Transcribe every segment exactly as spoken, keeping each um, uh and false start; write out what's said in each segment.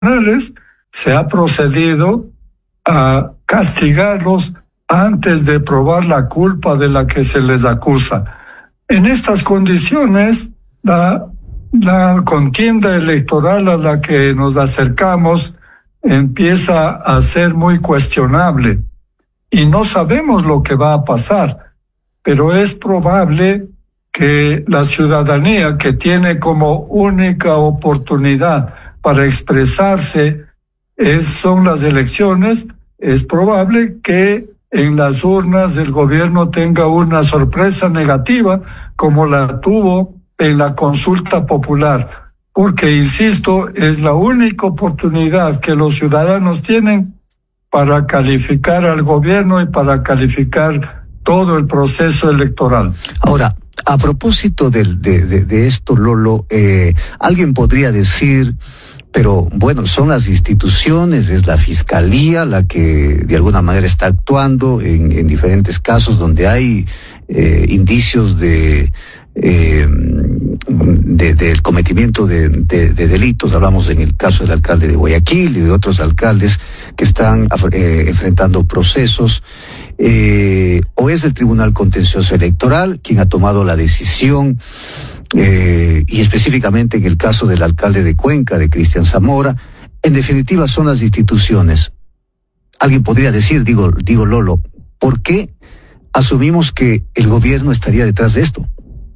se ha procedido a castigarlos antes de probar la culpa de la que se les acusa. En estas condiciones, la, la contienda electoral a la que nos acercamos empieza a ser muy cuestionable y no sabemos lo que va a pasar, pero es probable que la ciudadanía, que tiene como única oportunidad para expresarse es, son las elecciones, es probable que en las urnas el gobierno tenga una sorpresa negativa como la tuvo en la consulta popular, porque, insisto, es la única oportunidad que los ciudadanos tienen para calificar al gobierno y para calificar todo el proceso electoral. Ahora, a propósito de, de, de, de esto, Lolo, eh, alguien podría decir, pero bueno, son las instituciones, es la fiscalía la que de alguna manera está actuando en, en diferentes casos donde hay eh, indicios de, eh, de del cometimiento de, de, de delitos. Hablamos en el caso del alcalde de Guayaquil y de otros alcaldes que están eh, enfrentando procesos. Eh, o es el Tribunal Contencioso Electoral quien ha tomado la decisión. Eh, y específicamente en el caso del alcalde de Cuenca, de Cristian Zamora, en definitiva son las instituciones. Alguien podría decir, digo, digo Lolo, ¿por qué asumimos que el gobierno estaría detrás de esto?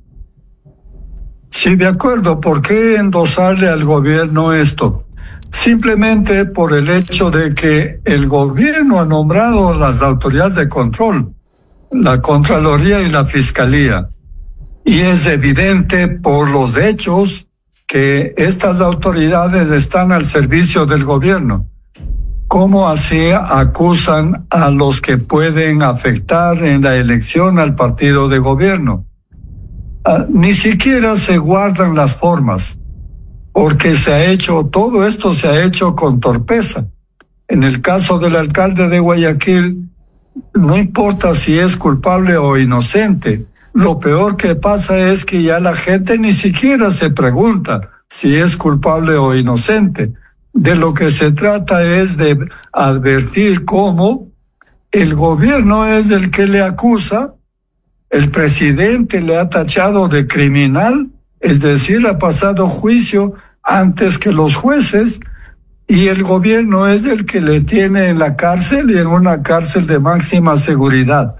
Sí, de acuerdo. ¿Por qué endosarle al gobierno esto? Simplemente por el hecho de que el gobierno ha nombrado las autoridades de control, la Contraloría y la Fiscalía. Y es evidente por los hechos que estas autoridades están al servicio del gobierno. ¿Cómo así acusan a los que pueden afectar en la elección al partido de gobierno? Uh, ni siquiera se guardan las formas, porque se ha hecho, todo esto se ha hecho con torpeza. En el caso del alcalde de Guayaquil, no importa si es culpable o inocente. Lo peor que pasa es que ya la gente ni siquiera se pregunta si es culpable o inocente. De lo que se trata es de advertir cómo el gobierno es el que le acusa, el presidente le ha tachado de criminal, es decir, ha pasado juicio antes que los jueces, y el gobierno es el que le tiene en la cárcel y en una cárcel de máxima seguridad.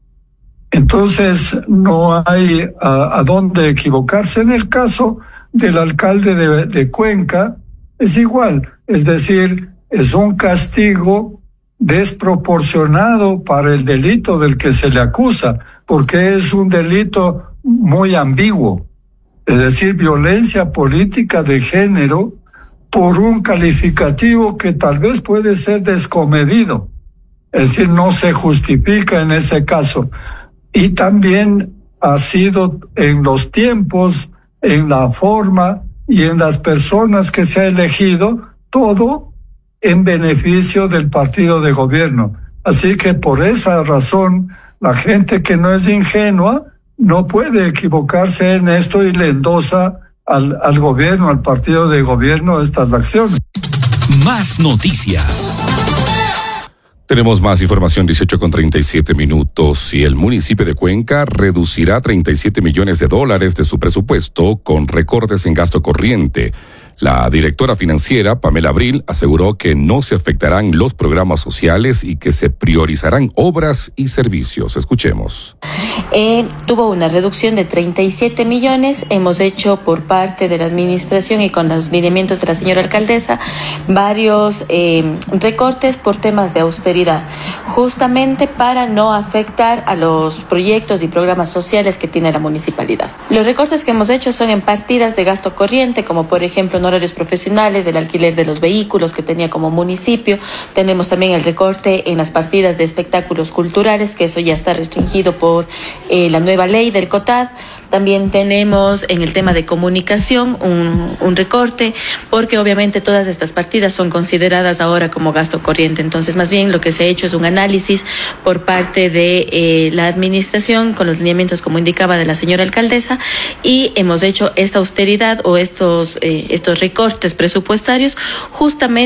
Entonces no hay a, a dónde equivocarse. En el caso del alcalde de, de Cuenca es igual, es decir, es un castigo desproporcionado para el delito del que se le acusa, porque es un delito muy ambiguo, es decir, violencia política de género por un calificativo que tal vez puede ser descomedido, es decir, no se justifica en ese caso. Y también ha sido en los tiempos, en la forma y en las personas que se ha elegido, todo en beneficio del partido de gobierno. Así que por esa razón, la gente que no es ingenua no puede equivocarse en esto y le endosa al, al gobierno, al partido de gobierno, estas acciones. Más noticias. Tenemos más información, dieciocho con treinta y siete minutos, y el municipio de Cuenca reducirá treinta y siete millones de dólares de su presupuesto con recortes en gasto corriente. La directora financiera, Pamela Abril, aseguró que no se afectarán los programas sociales y que se priorizarán obras y servicios. Escuchemos. Eh, tuvo una reducción de treinta y siete millones. Hemos hecho por parte de la administración y con los lineamientos de la señora alcaldesa varios eh, recortes por temas de austeridad, justamente para no afectar a los proyectos y programas sociales que tiene la municipalidad. Los recortes que hemos hecho son en partidas de gasto corriente, como por ejemplo horarios profesionales, del alquiler de los vehículos que tenía como municipio. Tenemos también el recorte en las partidas de espectáculos culturales, que eso ya está restringido por eh, la nueva ley del COTAD. También tenemos en el tema de comunicación un, un recorte, porque obviamente todas estas partidas son consideradas ahora como gasto corriente. Entonces, más bien lo que se ha hecho es un análisis análisis por parte de eh, la administración con los lineamientos, como indicaba, de la señora alcaldesa, y hemos hecho esta austeridad o estos, eh, estos recortes presupuestarios justamente